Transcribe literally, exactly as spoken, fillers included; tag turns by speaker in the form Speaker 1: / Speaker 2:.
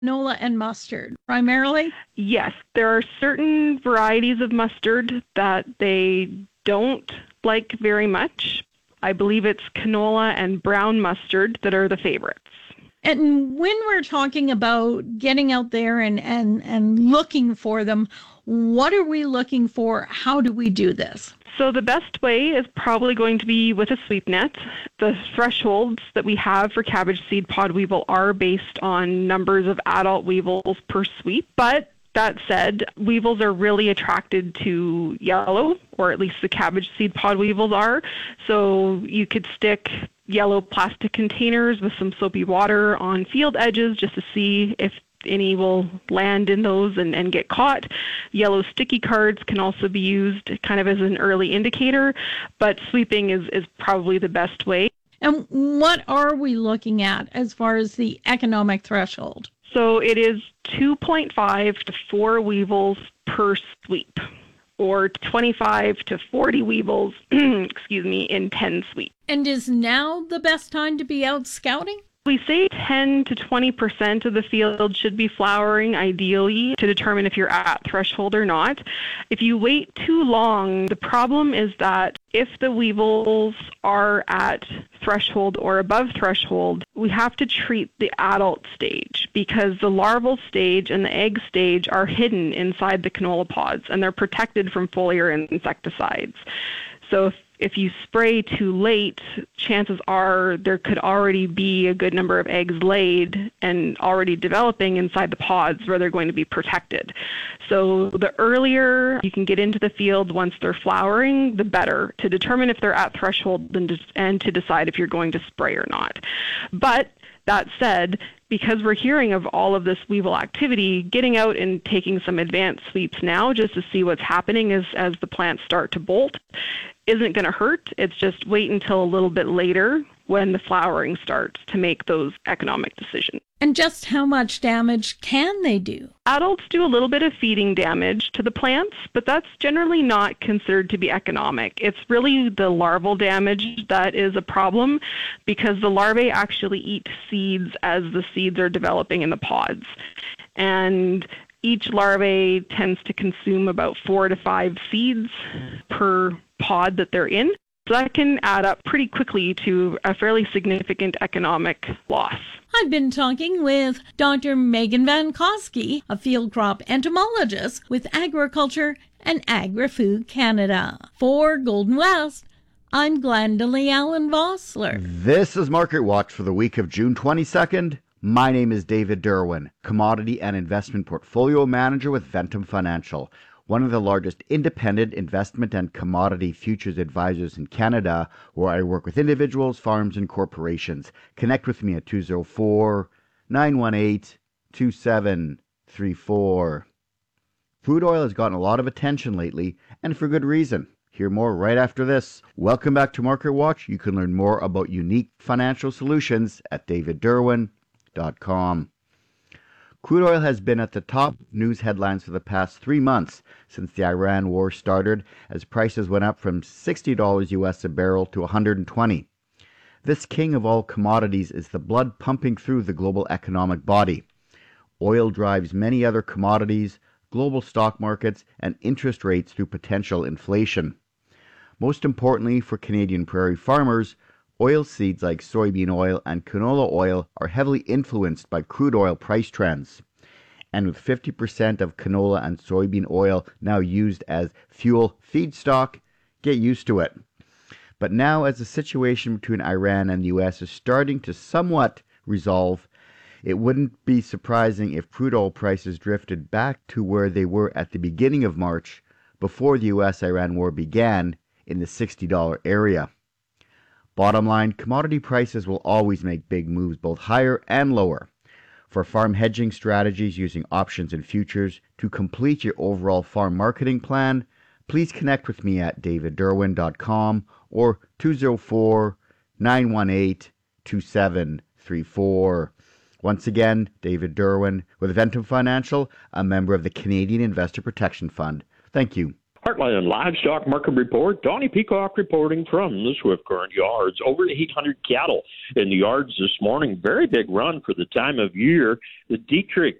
Speaker 1: Canola and mustard, primarily?
Speaker 2: Yes, there are certain varieties of mustard that they don't like very much. I believe it's canola and brown mustard that are the favorites.
Speaker 1: And when we're talking about getting out there and, and, and looking for them, what are we looking for? How do we do this?
Speaker 2: So the best way is probably going to be with a sweep net. The thresholds that we have for cabbage seed pod weevil are based on numbers of adult weevils per sweep. But that said, weevils are really attracted to yellow, or at least the cabbage seed pod weevils are. So you could stick yellow plastic containers with some soapy water on field edges just to see if any will land in those and, and get caught. Yellow sticky cards can also be used kind of as an early indicator, but sweeping is, is probably the best way.
Speaker 1: And what are we looking at as far as the economic threshold?
Speaker 2: So it is two point five to four weevils per sweep, or twenty-five to forty weevils, excuse me, in ten sweeps.
Speaker 1: And is now the best time to be out scouting?
Speaker 2: We say ten to twenty percent of the field should be flowering, ideally, to determine if you're at threshold or not. If you wait too long, the problem is that if the weevils are at threshold or above threshold, we have to treat the adult stage, because the larval stage and the egg stage are hidden inside the canola pods and they're protected from foliar insecticides. So if If you spray too late, chances are there could already be a good number of eggs laid and already developing inside the pods where they're going to be protected. So the earlier you can get into the field once they're flowering, the better, to determine if they're at threshold and to decide if you're going to spray or not. But that said, because we're hearing of all of this weevil activity, getting out and taking some advanced sweeps now just to see what's happening as, as the plants start to bolt isn't going to hurt. It's just wait until a little bit later when the flowering starts to make those economic decisions.
Speaker 1: And just how much damage can they do?
Speaker 2: Adults do a little bit of feeding damage to the plants, but that's generally not considered to be economic. It's really the larval damage that is a problem, because the larvae actually eat seeds as the seeds are developing in the pods. And each larvae tends to consume about four to five seeds per pod that they're in. So that can add up pretty quickly to a fairly significant economic loss.
Speaker 1: I've been talking with Doctor Megan Van Koski, a field crop entomologist with Agriculture and Agri-Food Canada. For Golden West, I'm Glendalee Allen Vossler.
Speaker 3: This is Market Watch for the week of June twenty-second. My name is David Derwin, Commodity and Investment Portfolio Manager with Ventum Financial, one of the largest independent investment and commodity futures advisors in Canada, where I work with individuals, farms, and corporations. Connect with me at two oh four, nine one eight, two seven three four. Food oil has gotten a lot of attention lately, and for good reason. Hear more right after this. Welcome back to Market Watch. You can learn more about unique financial solutions at david derwin dot com. Crude oil has been at the top news headlines for the past three months since the Iran war started, as prices went up from sixty dollars U S a barrel to one hundred twenty dollars. This king of all commodities is the blood pumping through the global economic body. Oil drives many other commodities, global stock markets, and interest rates through potential inflation. Most importantly for Canadian prairie farmers, oil seeds like soybean oil and canola oil are heavily influenced by crude oil price trends. And with fifty percent of canola and soybean oil now used as fuel feedstock, get used to it. But now, as the situation between Iran and the U S is starting to somewhat resolve, it wouldn't be surprising if crude oil prices drifted back to where they were at the beginning of March, before the U S Iran war began, in the sixty dollars area. Bottom line, commodity prices will always make big moves, both higher and lower. For farm hedging strategies using options and futures to complete your overall farm marketing plan, please connect with me at david derwin dot com or two oh four, nine one eight, two seven three four. Once again, David Derwin with Ventum Financial, a member of the Canadian Investor Protection Fund. Thank you.
Speaker 4: Heartland Livestock Market Report. Donnie Peacock reporting from the Swift Current Yards. Over eight hundred cattle in the yards this morning. Very big run for the time of year. The Dietrich